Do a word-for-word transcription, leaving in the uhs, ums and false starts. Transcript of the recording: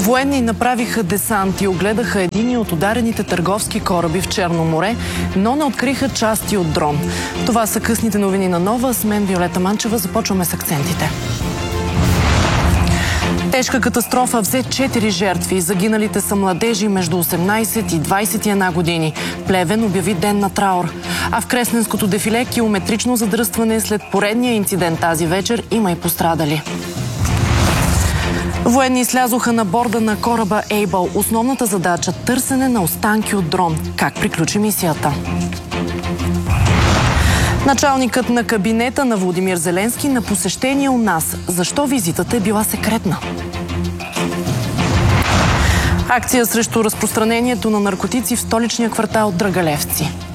Военни направиха десант и огледаха един от ударените търговски кораби в Черно море, но не откриха части от дрон. Това са късните новини на Нова. С мен Виолета Манчева. Започваме с акцентите. Тежка катастрофа взе четири жертви. Загиналите са младежи между осемнайсет и двайсет и една години. Плевен обяви ден на траур. А в Кресненското дефиле километрично задръстване след поредния инцидент тази вечер има и пострадали. Военни слязоха на борда на кораба Ейбъл. Основната задача – търсене на останки от дрон. Как приключи мисията? Началникът на кабинета на Володимир Зеленски на посещение у нас. Защо визитата е била секретна? Акция срещу разпространението на наркотици в столичния квартал Драгалевци.